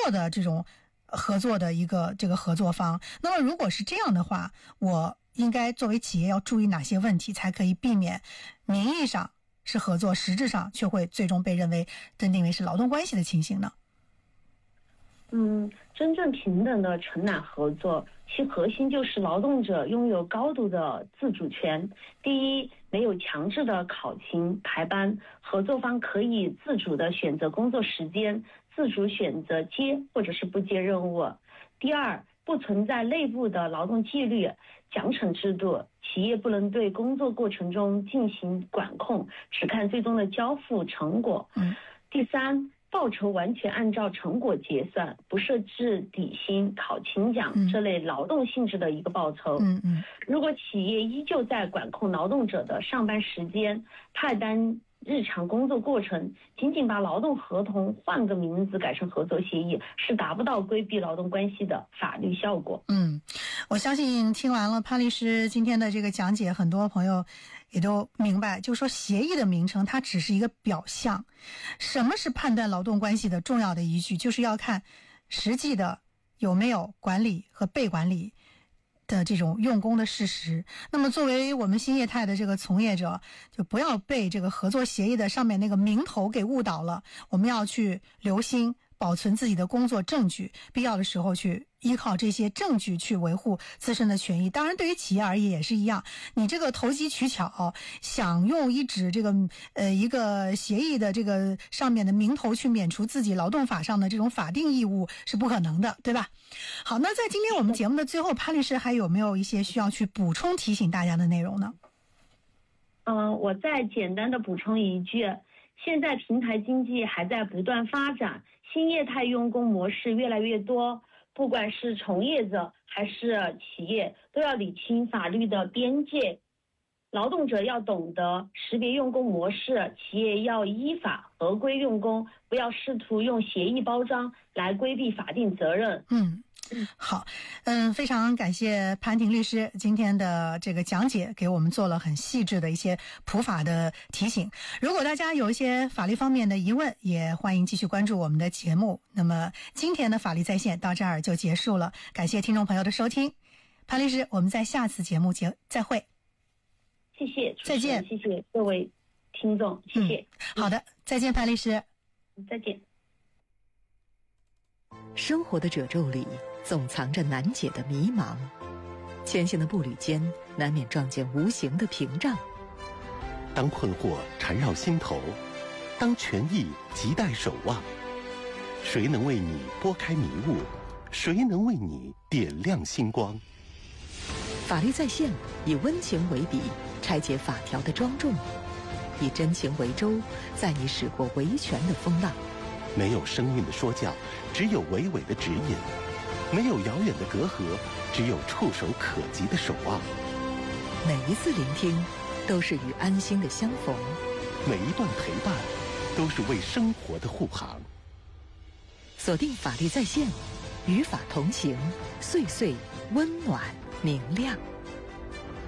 错的这种合作的这个合作方。那么如果是这样的话，我应该作为企业要注意哪些问题，才可以避免名义上是合作，实质上却会最终被认定为是劳动关系的情形呢？ 真正平等的承揽合作，其核心就是劳动者拥有高度的自主权。第一，没有强制的考勤排班，合作方可以自主的选择工作时间，自主选择接或者是不接任务。第二，不存在内部的劳动纪律、奖惩制度，企业不能对工作过程中进行管控，只看最终的交付成果。第三，报酬完全按照成果结算，不设置底薪、考勤奖这类劳动性质的一个报酬。如果企业依旧在管控劳动者的上班时间、派单、日常工作过程，仅仅把劳动合同换个名字改成合作协议，是达不到规避劳动关系的法律效果。 我相信听完了潘律师今天的这个讲解，很多朋友也都明白，就是说协议的名称它只是一个表象，什么是判断劳动关系的重要的依据，就是要看实际的有没有管理和被管理的这种用工的事实。那么作为我们新业态的这个从业者，就不要被这个合作协议的上面那个名头给误导了，我们要去留心保存自己的工作证据，必要的时候去依靠这些证据去维护自身的权益。当然对于企业而言也是一样，你这个投机取巧，想用一纸这个一个协议的这个上面的名头去免除自己劳动法上的这种法定义务是不可能的，对吧？好，那在今天我们节目的最后，潘律师还有没有一些需要去补充提醒大家的内容呢？ 我再简单的补充一句，现在平台经济还在不断发展，新业态用工模式越来越多，不管是从业者还是企业，都要理清法律的边界。劳动者要懂得识别用工模式，企业要依法合规用工，不要试图用协议包装来规避法定责任。 好，非常感谢潘婷律师今天的这个讲解，给我们做了很细致的一些普法的提醒。如果大家有一些法律方面的疑问，也欢迎继续关注我们的节目。那么今天的法律在线到这儿就结束了，感谢听众朋友的收听。潘律师，我们在下次节目再会。 谢谢， 再见。 谢谢各位听众，谢谢。 好的，再见，潘律师。 再见。 生活的褶皱里总藏着难解的迷茫，前行的步履间难免撞见无形的屏障。 当困惑缠绕心头，当权益亟待守望，谁能为你拨开迷雾？谁能为你点亮星光？ 法律在线以温情为笔，拆解法条的庄重；以真情为舟，载你驶过维权的风浪。 没有生硬的说教，只有娓娓的指引；没有遥远的隔阂，只有触手可及的守望。 每一次聆听，都是与安心的相逢； 每一段陪伴，都是为生活的护航。 锁定法律在线，与法同行，岁岁温暖明亮。